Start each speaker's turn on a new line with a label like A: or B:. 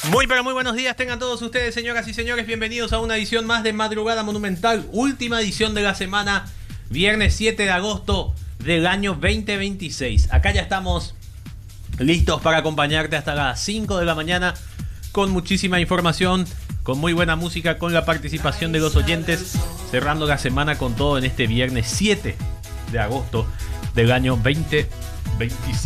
A: Muy pero muy buenos días tengan todos ustedes, señoras y señores. Bienvenidos a una edición más de Madrugada Monumental. Última edición de la semana, viernes 7 de agosto del año 2026. Acá ya estamos listos para acompañarte hasta las 5 de la mañana con muchísima información, con muy buena música, con la participación de los oyentes, cerrando la semana con todo en este viernes 7 de agosto del año 2026.